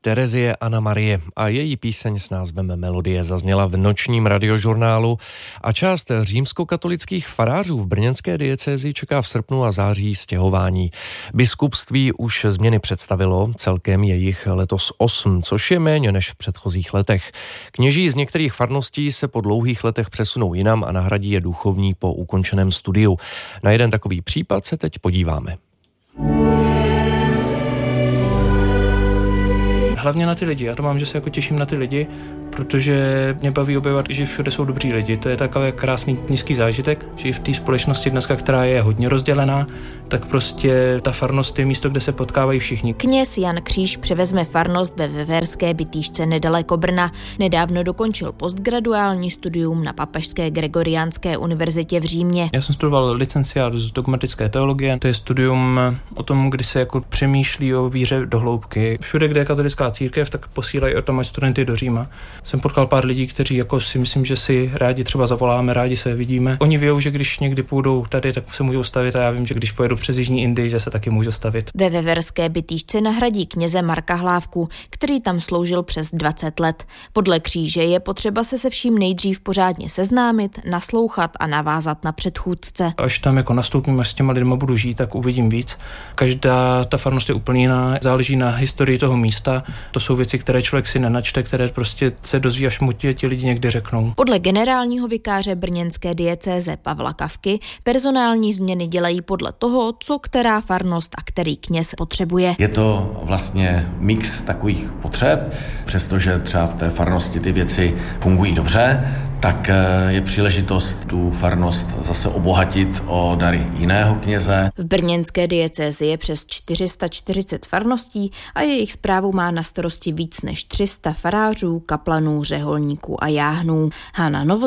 Terezie Anna Marie a její píseň s názvem Melodie zazněla v nočním radiožurnálu a část římskokatolických farářů v brněnské diecézi čeká v srpnu a září stěhování. Biskupství už změny představilo, celkem je jich letos 8, což je méně než v předchozích letech. Kněží z některých farností se po dlouhých letech přesunou jinam a nahradí je duchovní po ukončeném studiu. Na jeden takový případ se teď podíváme. Hlavně na ty lidi. Já to mám, že se jako těším na ty lidi, protože mě baví objevovat, že všude jsou dobří lidi. To je takový krásný kněžský zážitek, že i v té společnosti dneska, která je hodně rozdělená, tak prostě ta farnost je místo, kde se potkávají všichni. Kněz Jan Kříž převezme farnost ve Veverské Bytýšce nedaleko Brna. Nedávno dokončil postgraduální studium na Papežské Gregoriánské univerzitě v Římě. Já jsem studoval licenciát z dogmatické teologie. To je studium o tom, kdy se jako přemýšlí o víře do hloubky. Všude, kde je katolická církev, tak posílají o tom studenty do Říma. Jsem potkal pár lidí, kteří jako si myslím, že si rádi třeba zavoláme, rádi se vidíme. Oni vědí, že když někdy půjdou tady, tak se můžou stavit a já vím, že když pojedu přes Jižní Indii, že se taky můžu stavit. Ve Veverské Bytýšce nahradí kněze Marka Hlávku, který tam sloužil přes 20 let. Podle Kříže je potřeba se vším nejdřív pořádně seznámit, naslouchat a navázat na předchůdce. Až tam jako nastoupím, až s těma lidma budu žít, tak uvidím víc. Každá ta farnost je úplně jiná, záleží na historii toho místa. To jsou věci, které člověk si nenačte, které prostě se dozví, až mu ti lidi někdy řeknou. Podle generálního vikáře brněnské diecéze Pavla Kavky personální změny dělají podle toho, co která farnost a který kněz potřebuje. Je to vlastně mix takových potřeb, přestože třeba v té farnosti ty věci fungují dobře, tak je příležitost tu farnost zase obohatit o dary jiného kněze. V brněnské diecézi je přes 440 farností a jejich správu má na starosti víc než 300 farářů, kaplanů, řeholníků a jáhnů. Hana Novotná,